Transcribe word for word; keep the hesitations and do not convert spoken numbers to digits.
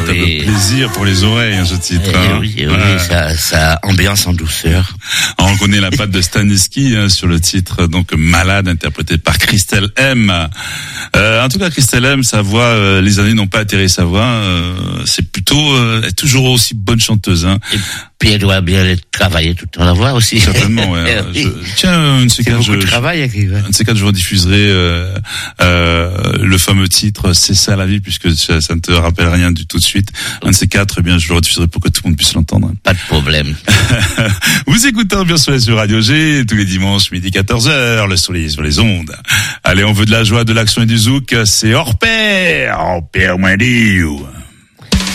véritable oui. plaisir pour les oreilles, hein, ce titre. Eh hein. oui, oui, Ouais. ça, ça ambiance en douceur. On reconnaît la patte de Staniski hein, sur le titre, donc Malade, interprété par Christelle M. Euh, en tout cas, Christelle M, sa voix, euh, les années n'ont pas atterri sa voix. Euh, c'est plutôt, euh, elle est toujours aussi bonne chanteuse. Hein. Et puis elle doit bien travailler tout le temps la voix aussi. Certainement, ouais. Oui. Je, tiens, une de ces C'est quatre, beaucoup je, de travail, écrire. un de ces quatre, je rediffuserai euh, euh, le fameux titre C'est ça la vie, puisque ça, ça ne te rappelle rien du tout de suite. Un de ces quatre, eh bien, je le rediffuserai pour que tout le monde puisse l'entendre. Pas de problème. Vous écoutez Ambiance Soleil sur Radio G, tous les dimanches, midi quatorze heures, le soleil sur les ondes. Allez, on veut de la joie, de l'action et du zouk, c'est hors pair, hors pair, moins dit.